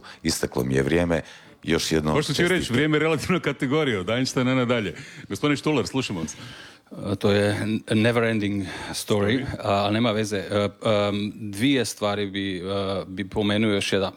isteklo mi je vrijeme. Još jedno... Možete ću reći, vrijeme je relativna kategorija, od Einsteina nadalje. Gospodin Štular, slušamo vas. To je never ending story, ali nema veze. Dvije stvari bi pomenuo još jedan.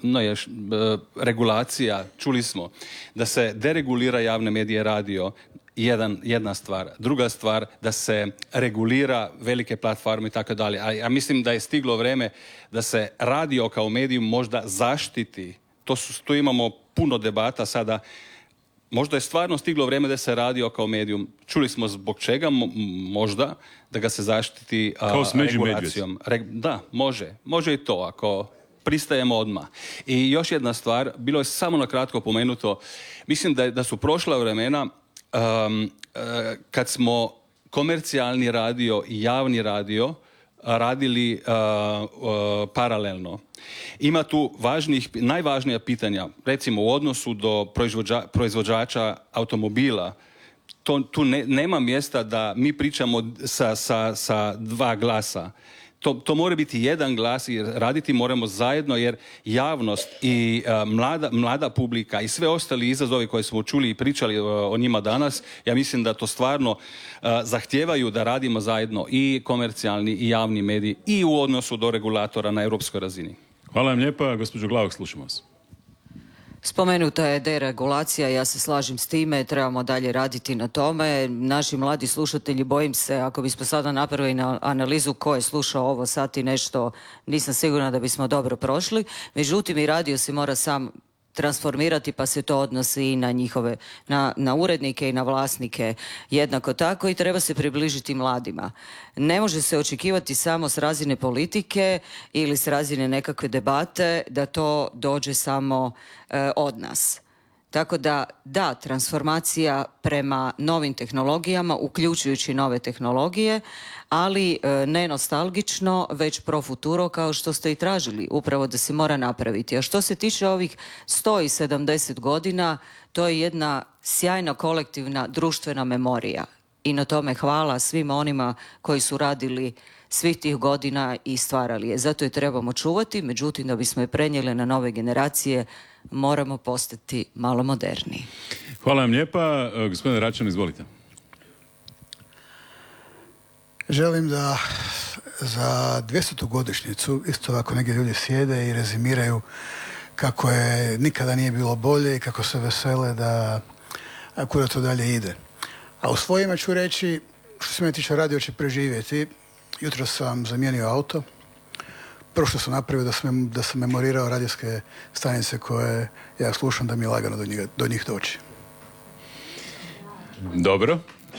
Regulacija, čuli smo, da se deregulira javne medije, radio, jedna stvar. Druga stvar, da se regulira velike platforme i tako dalje. A ja mislim da je stiglo vrijeme da se radio kao medij možda zaštiti. Tu imamo puno debata sada. Možda je stvarno stiglo vrijeme da se radio kao medijum. Čuli smo zbog čega, možda, da ga se zaštiti regulacijom. Da, može i to, ako pristajemo odmah. I još jedna stvar, bilo je samo na kratko pomenuto, mislim da su prošla vremena kad smo komercijalni radio i javni radio radili paralelno. Ima tu najvažnija pitanja, recimo u odnosu do proizvođača automobila. Tu nema mjesta da mi pričamo sa dva glasa. To mora biti jedan glas i raditi moramo zajedno, jer javnost i mlada publika i sve ostali izazovi koje smo čuli i pričali o njima danas, ja mislim da to stvarno zahtijevaju da radimo zajedno i komercijalni i javni mediji i u odnosu do regulatora na europskoj razini. Hvala vam lijepa, gospođo Glavak, slušamo vas. Spomenuta je deregulacija, ja se slažem s time, trebamo dalje raditi na tome. Naši mladi slušatelji, bojim se, ako bismo sada napravili analizu ko je slušao ovo sat i nešto, nisam sigurna da bismo dobro prošli. Međutim, i radio se mora sam transformirati, pa se to odnosi i na njihove, na urednike i na vlasnike jednako tako, i treba se približiti mladima. Ne može se očekivati samo s razine politike ili s razine nekakve debate da to dođe samo od nas. Tako da, transformacija prema novim tehnologijama, uključujući nove tehnologije, ali ne nostalgično, već pro futuro, kao što ste i tražili, upravo da se mora napraviti. A što se tiče ovih 170 godina, to je jedna sjajna kolektivna društvena memorija. I na tome hvala svima onima koji su radili svih tih godina i stvarali je. Zato je trebamo čuvati, međutim da bismo je prenijeli na nove generacije, moramo postati malo moderniji. Hvala vam lijepa. Gospodine Račan, izvolite. Želim da za 200. godišnjicu isto ovako neki ljudi sjede i rezimiraju kako je nikada nije bilo bolje i kako se vesele da kuda to dalje ide. A u svojima ću reći, što se mene tiče, radio će preživjeti. Jutro sam zamijenio auto. Prvo što sam napravio da sam memorirao radijske stanice koje ja slušam, da mi je lagano do njih doći. Dobro.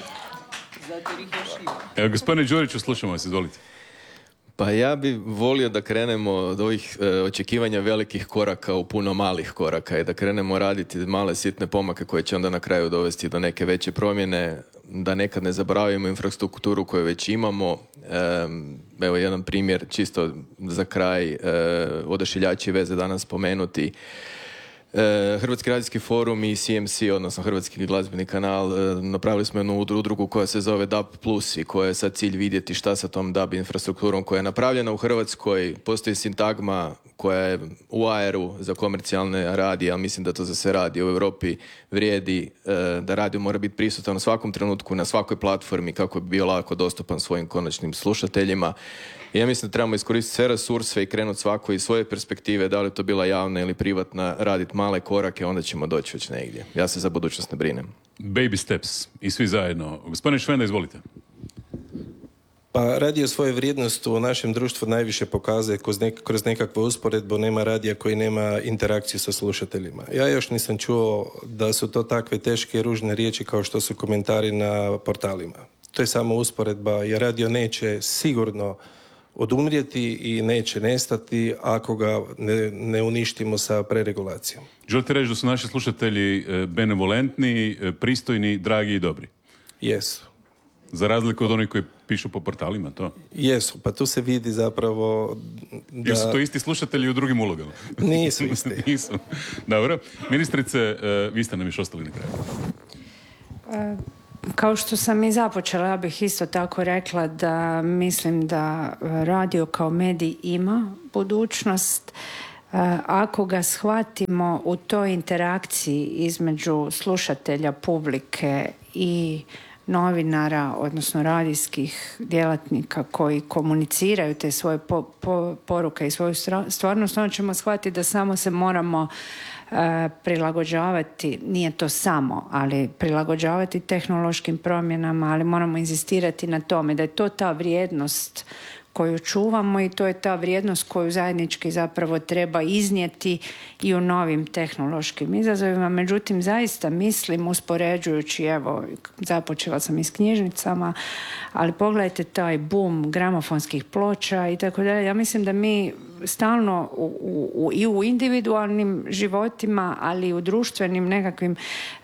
Evo, gospodine Đuriću, slušamo vas, izvolite. Pa ja bi volio da krenemo od ovih očekivanja velikih koraka u puno malih koraka i da krenemo raditi male sitne pomake koje će onda na kraju dovesti do neke veće promjene, da nekad ne zaboravimo infrastrukturu koju već imamo. Evo jedan primjer čisto za kraj, odašiljači veze danas spomenuti. Hrvatski radijski forum i CMC, odnosno Hrvatski glazbeni kanal, napravili smo jednu udrugu koja se zove DAB Plus i koja je sad cilj vidjeti šta sa tom DAB infrastrukturom koja je napravljena u Hrvatskoj. Postoji sintagma koja je u AR-u za komercijalne radije, ali mislim da to za sve radi u Europi vrijedi, da radio mora biti prisutan u svakom trenutku, na svakoj platformi kako bi bio lako dostupan svojim konačnim slušateljima. I ja mislim da trebamo iskoristiti sve resurse i krenuti svako iz svoje perspektive, da li to bila javna ili privatna, raditi male korake, onda ćemo doći već negdje. Ja se za budućnost ne brinem. Baby steps i svi zajedno. Gospodine Švenda, izvolite. Pa radio svoju vrijednost u našem društvu najviše pokazuje kroz nekakvu usporedbu. Nema radija koji nema interakciju sa slušateljima. Ja još nisam čuo da su to takve teške i ružne riječi kao što su komentari na portalima. To je samo usporedba, jer radio neće sigurno odumrijeti i neće nestati ako ga ne uništimo sa preregulacijom. Želite reći da su naši slušatelji benevolentni, pristojni, dragi i dobri? Jesu. Za razliku od onih koji pišu po portalima, to? Jesu, pa tu se vidi zapravo da... Jer su to isti slušatelji u drugim ulogama? Nisu isti. Nisu. Dobro. Ministrice, vi ste nam još ostali na kraju. Kao što sam i započela, ja bih isto tako rekla da mislim da radio kao medij ima budućnost. Ako ga shvatimo u toj interakciji između slušatelja, publike i novinara, odnosno radijskih djelatnika koji komuniciraju te svoje poruke i svoju stvarnost, onda ćemo shvatiti da samo se moramo prilagođavati, nije to samo, ali prilagođavati tehnološkim promjenama, ali moramo inzistirati na tome da je to ta vrijednost koju čuvamo i to je ta vrijednost koju zajednički zapravo treba iznijeti i u novim tehnološkim izazovima. Međutim, zaista mislim, uspoređujući, evo, započela sam i s knjižnicama, ali pogledajte taj boom gramofonskih ploča i tako dalje. Ja mislim da mi stalno i u individualnim životima, ali i u društvenim nekakvim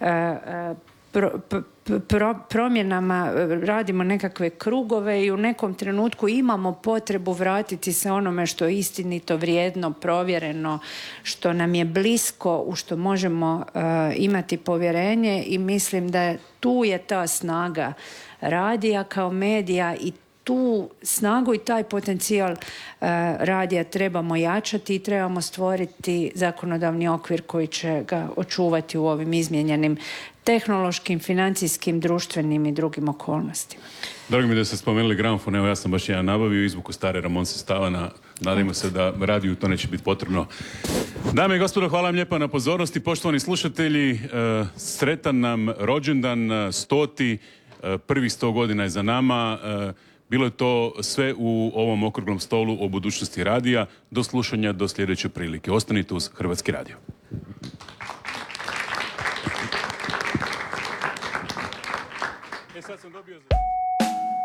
promjenama radimo nekakve krugove i u nekom trenutku imamo potrebu vratiti se onome što je istinito, vrijedno, provjereno, što nam je blisko, u što možemo imati povjerenje i mislim da tu je ta snaga radija kao medija i tu snagu i taj potencijal radija trebamo jačati i trebamo stvoriti zakonodavni okvir koji će ga očuvati u ovim izmijenjenim tehnološkim, financijskim, društvenim i drugim okolnostima. Drago mi da ste spomenuli gramofon, evo ja sam baš jedan nabavio izvuku stare Ramonse Stavana, nadajmo se da radiju to neće biti potrebno. Dame i gospodo, hvala vam lijepa na pozornosti, poštovani slušatelji, sretan nam rođendan, 100. Prvih 100 godina je za nama. Bilo je to sve u ovom okruglom stolu o budućnosti radija. Do slušanja, do sljedeće prilike. Ostanite uz Hrvatski radio. Sad sam dobio